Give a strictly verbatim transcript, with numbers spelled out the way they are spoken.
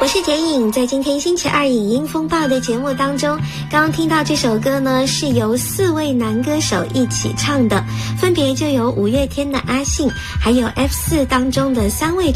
我是铁影，在今天星期二影音风暴的节目当中，刚刚听到这首歌呢，是由四位男歌手一起唱的，分别就有五月天的阿信，还有 F 四 当中的三位